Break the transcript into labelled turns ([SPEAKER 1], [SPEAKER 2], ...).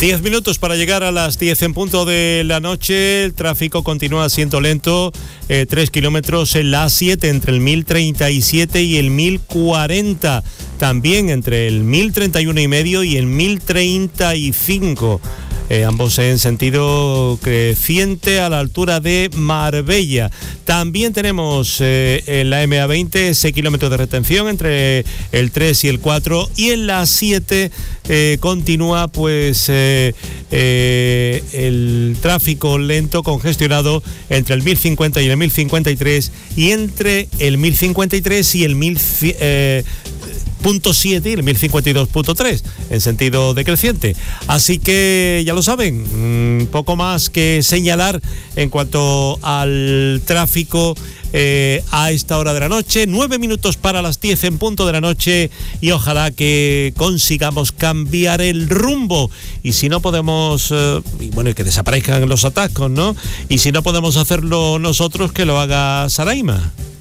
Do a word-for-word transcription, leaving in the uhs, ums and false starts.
[SPEAKER 1] Diez minutos para llegar a las diez en punto de la noche. El tráfico continúa siendo lento. Eh, tres kilómetros en la A siete entre el mil treinta y siete y el mil cuarenta. También entre el mil treinta y uno y medio y el mil treinta y cinco. Eh, ambos en sentido creciente a la altura de Marbella. También tenemos eh, en la eme a veinte ese kilómetro de retención entre el tres y el cuatro, y en la siete eh, continúa pues eh, eh, el tráfico lento congestionado entre el mil cincuenta y el mil cincuenta y tres, y entre el mil cincuenta y tres y el mil eh, punto siete y el mil cincuenta y dos punto tres en sentido decreciente. Así que ya lo saben, mmm, poco más que señalar en cuanto al tráfico eh, a esta hora de la noche. Nueve minutos para las diez en punto de la noche, y ojalá que consigamos cambiar el rumbo. Y si no podemos, eh, y bueno, y que desaparezcan los atascos, ¿no? Y si no podemos hacerlo nosotros, que lo haga Saraima.